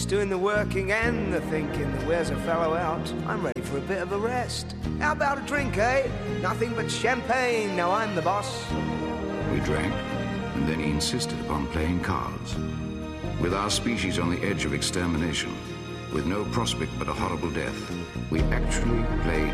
boss doing the working and the thinking that wears a fellow out. I'm ready for a bit of a rest. How about a drink, eh? Nothing but champagne, now I'm the boss. We drank, and then he insisted upon playing cards. With our species on the edge of extermination, with no prospect but a horrible death, we actually played